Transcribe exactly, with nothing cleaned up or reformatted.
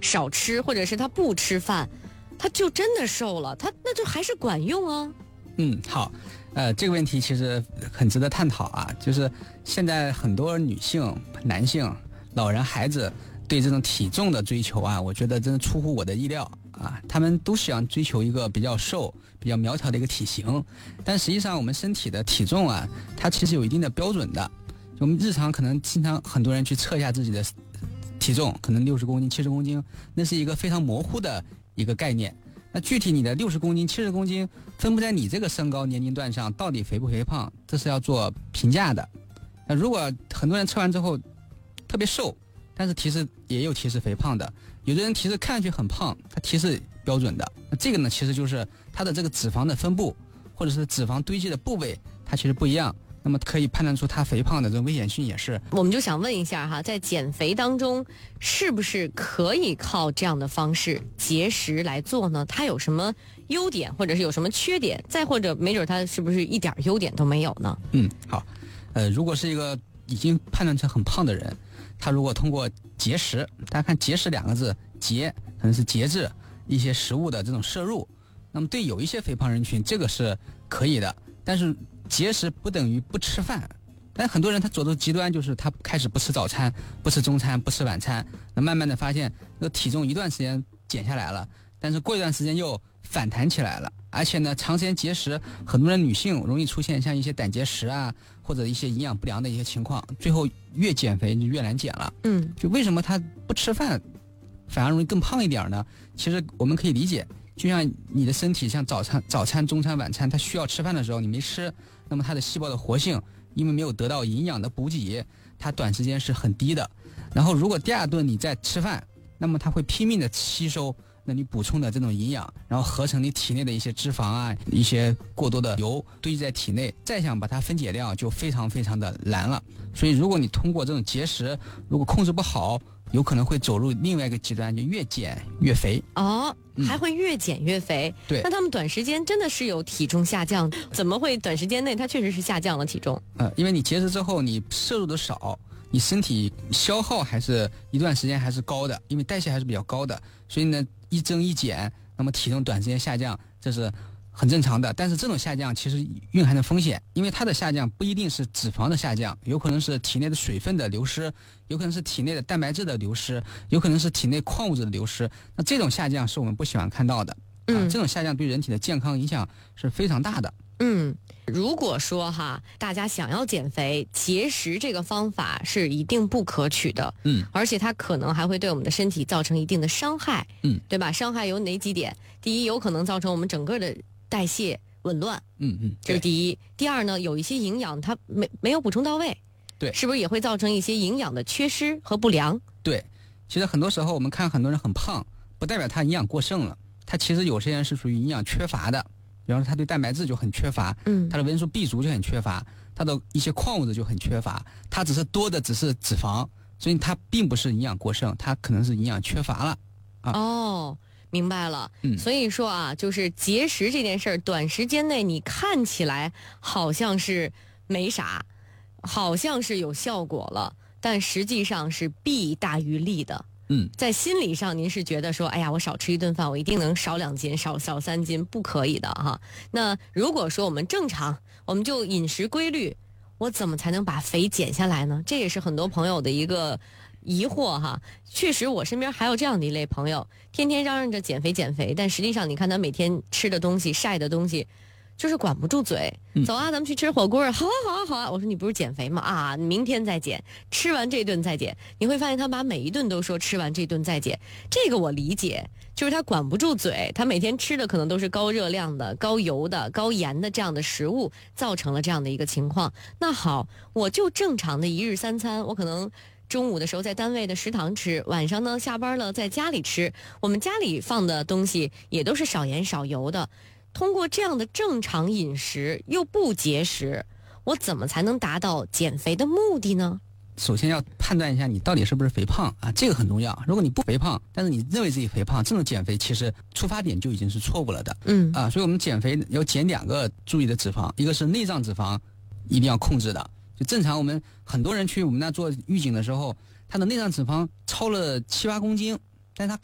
少吃，或者是他不吃饭，他就真的瘦了，他那就还是管用啊。 嗯，好，呃，这个问题其实很值得探讨啊。就是现在很多女性、男性、老人、孩子对这种体重的追求啊，我觉得真的出乎我的意料啊。他们都想追求一个比较瘦、比较苗条的一个体型，但实际上我们身体的体重啊，它其实有一定的标准的。我们日常可能经常很多人去测一下自己的体重，可能六十公斤、七十公斤，那是一个非常模糊的一个概念。那具体你的六十公斤、七十公斤分布在你这个身高年龄段上，到底肥不肥胖，这是要做评价的。那如果很多人测完之后特别瘦，但是提示也有提示肥胖的，有的人提示看上去很胖，他提示标准的。那这个呢，其实就是他的这个脂肪的分布，或者是脂肪堆积的部位，它其实不一样。那么可以判断出它肥胖的这种危险性也是。 我们就想问一下哈，在减肥当中，是不是可以靠这样的方式节食来做呢？它有什么优点，或者是有什么缺点？再或者没准它是不是一点优点都没有呢？ 嗯，好，呃，如果是一个已经判断成很胖的人，他如果通过节食，大家看节食两个字，节可能是节制一些食物的这种摄入，那么对有一些肥胖人群，这个是可以的，但是节食不等于不吃饭，但很多人他走到极端，就是他开始不吃早餐、不吃中餐、不吃晚餐，那慢慢的发现那个体重一段时间减下来了，但是过一段时间又反弹起来了，而且呢，长时间节食，很多人女性容易出现像一些胆结石啊，或者一些营养不良的一些情况，最后越减肥就越难减了。 嗯， 就为什么他不吃饭，反而容易更胖一点呢？其实我们可以理解。就像你的身体，像早餐、早餐、中餐、晚餐，它需要吃饭的时候，你没吃，那么它的细胞的活性，因为没有得到营养的补给，它短时间是很低的。然后，如果第二顿你再吃饭，那么它会拼命的吸收那你补充的这种营养，然后合成你体内的一些脂肪啊，一些过多的油堆积在体内，再想把它分解掉，就非常非常的难了。所以，如果你通过这种节食，如果控制不好，有可能会走入另外一个极端，就越减越肥哦，还会越减越肥。 嗯、对， 那他们短时间真的是有体重下降？怎么会短时间内它确实是下降了体重？ 呃，因为你节食之后，你摄入的少，你身体消耗还是一段时间还是高的，因为代谢还是比较高的，所以呢，一增一减，那么体重短时间下降，这是很正常的。但是这种下降其实蕴含着风险，因为它的下降不一定是脂肪的下降，有可能是体内的水分的流失，有可能是体内的蛋白质的流失，有可能是体内矿物质的流失。那这种下降是我们不喜欢看到的， 嗯、 啊，这种下降对人体的健康影响是非常大的。 嗯，如果说哈，大家想要减肥，节食这个方法是一定不可取的， 嗯， 而且它可能还会对我们的身体造成一定的伤害， 嗯， 对吧？伤害有哪几点？第一，有可能造成我们整个的代谢紊乱， 嗯嗯， 这是第一。第二呢，有一些营养它没没有补充到位， 对， 是不是也会造成一些营养的缺失和不良？ 对，其实很多时候我们看很多人很胖，不代表他营养过剩了，他其实有些人是属于营养缺乏的。比方说他对蛋白质就很缺乏， 嗯， 他的维生素 B 族就很缺乏，他的一些矿物质就很缺乏，他只是多的只是脂肪，所以他并不是营养过剩，他可能是营养缺乏了。啊、 哦，明白了。 嗯， 所以说啊，就是节食这件事儿，短时间内你看起来好像是没啥，好像是有效果了，但实际上是弊大于利的。 嗯， 在心理上您是觉得说，哎呀，我少吃一顿饭，我一定能少两斤，少少三斤，不可以的哈。那如果说我们正常，我们就饮食规律，我怎么才能把肥减下来呢？这也是很多朋友的一个疑惑哈。确实，我身边还有这样的一类朋友，天天嚷嚷着减肥减肥，但实际上你看他每天吃的东西、晒的东西，就是管不住嘴。走啊，咱们去吃火锅，好啊好啊好啊！我说你不是减肥吗？啊，明天再减，吃完这顿再减。你会发现他把每一顿都说吃完这顿再减，这个我理解，就是他管不住嘴，他每天吃的可能都是高热量的、高油的、高盐的这样的食物，造成了这样的一个情况。那好，我就正常的一日三餐，我可能中午的时候在单位的食堂吃，晚上呢下班了在家里吃，我们家里放的东西也都是少盐少油的。通过这样的正常饮食又不节食，我怎么才能达到减肥的目的呢？ 首先要判断一下你到底是不是肥胖啊，这个很重要。如果你不肥胖，但是你认为自己肥胖，这种减肥其实出发点就已经是错误了的。 嗯啊，所以我们减肥要减两个注意的脂肪，一个是内脏脂肪，一定要控制的。就正常我们很多人去我们那做预警的时候，他的内脏脂肪超了七八公斤，但是他